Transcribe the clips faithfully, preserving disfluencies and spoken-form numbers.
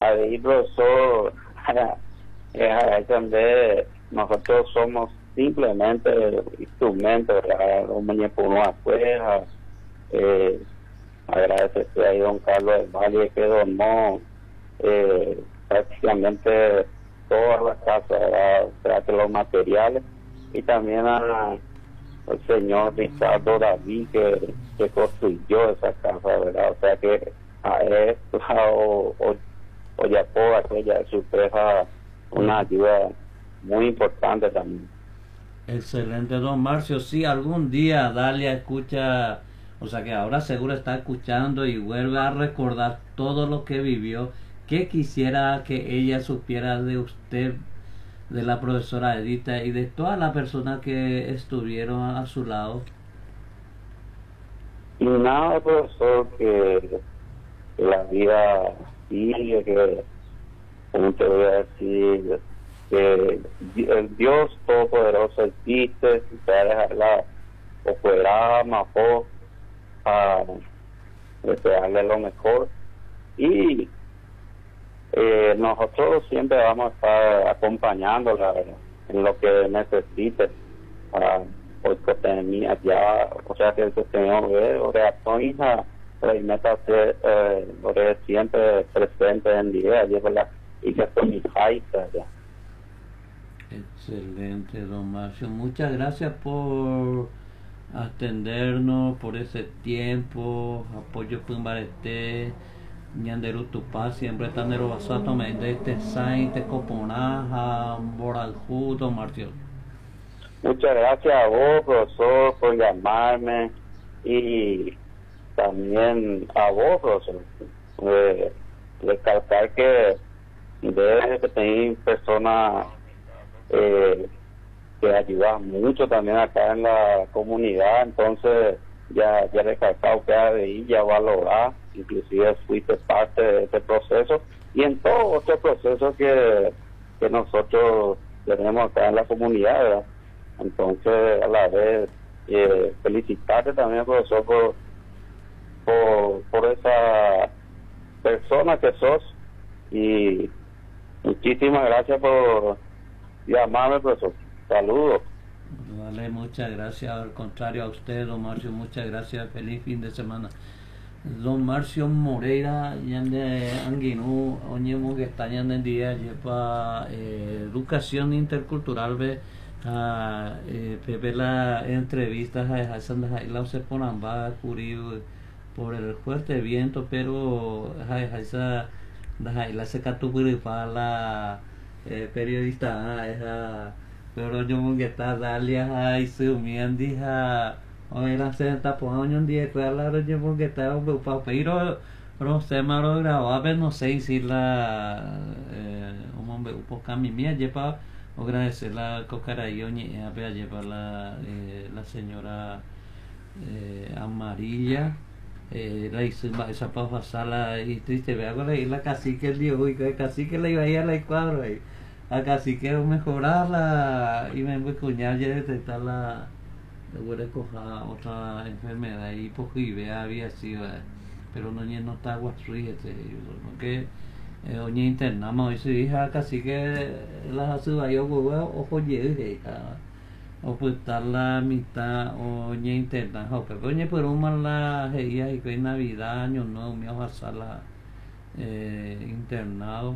ahí, profesor, es donde nosotros somos simplemente instrumentos, ¿verdad? Un muñeco uno afuera, eh, agradecerle a don Carlos del Valle que donó eh, prácticamente todas las casas, ¿verdad? O sea, que los materiales, y también a el señor Ricardo David que, que construyó esa casa, ¿verdad? O sea que a él o, o, o Yapo, aquella de su empresa, una ayuda muy importante también. Excelente, don Marcio. Sí, algún día Dalia escucha, o sea que ahora seguro está escuchando y vuelve a recordar todo lo que vivió. ¿Qué quisiera que ella supiera de usted, de la profesora Edita y de todas las personas que estuvieron a su lado? Y nada, profesor, que, que la vida sigue, que, como te voy a decir, que el Dios Todopoderoso existe, y te va a dejar la programa a desearle lo mejor, y eh, nosotros siempre vamos a estar acompañándola en lo que necesite, para porque tenía ya, o sea que el Señor ve, o sea, son hija, y meta eh, o sea, siempre presente en día, lleva la hija con mi hija ya. Excelente, don Marcio. Muchas gracias por atendernos, por ese tiempo. Apoyo Pumbarete, Ñanderu Tupá, siempre tan de Robasato, Mendete, Sain, Tecoponaja, Boraljú, don Marcio. Muchas gracias a vos, profesor, por llamarme, y también a vos, profesor. Eh, recalcar que debe que tener personas eh, que ayudan mucho también acá en la comunidad, entonces ya ya recalcado que ahí ya valorar, inclusive fuiste parte de este proceso y en todo otro proceso que, que nosotros tenemos acá en la comunidad, ¿verdad? Entonces, a la vez, eh, felicitarte también, profesor, por, por, por esa persona que sos, y muchísimas gracias por llamarme, profesor. Saludos. Vale, muchas gracias. Al contrario a usted, don Marcio, muchas gracias. Feliz fin de semana. Don Marcio Moreira, yande Anguinú, oñemo que está yande en día, lleva eh, educación intercultural, ve a eh, pepe la entrevistas a Hassan de Jaila se ponen va cubrir por el fuerte viento, pero Hassan de Jaila se catubri para la eh, periodista, esa, pero yo que está Dalia, ay, su miendija. Hoy la senta por un día que la roña porque estaba un papiro pero se me lo grababa no sé si la un hombre un poco a mi mía lleva agradecer la cocarayo ni a ver llevar la la señora eh, amarilla eh, la hizo esa para pasarla y triste vea con la cacique el dios y que cacique le iba a ir a la cuadro ahí a cacique mejorarla y me voy a cuñar ya detectar la le voy a coger otra enfermedad y porque vea había sido pero no no está guastruí este no que oña internamos y su hija casi que la hace yo ojo llegue o pues estar la mitad oña interna pero oña por un mal la ella y que en navidad año nuevo me va a sala internado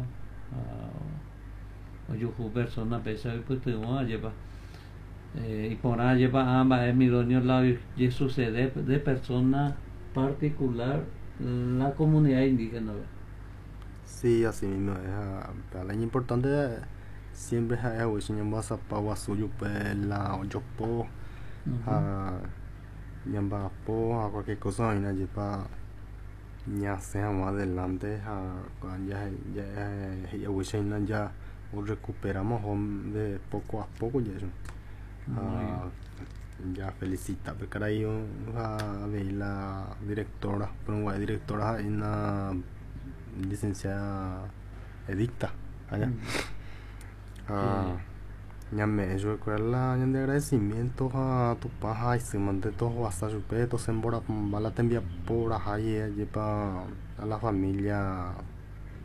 o yo persona pesa pues te voy a llevar eh, y por ahí lleva ambas en mi la y sucede de persona particular la comunidad indígena. Sí, así mismo es uh, lo importante siempre es algo que se llama zapagua suyo la oyopo a llama po a cualquier cosa y nadie para ya sea más adelante a ya ya ya ya recuperamos de poco a poco y eso. Uh, ya felicita porque ahí a ver la directora pero una directora en la licenciada Edicta allá ya me yo recuerdo la de agradecimiento a tu paja y se mande todo hasta su peto se embora la te envía por ahí lleva a la familia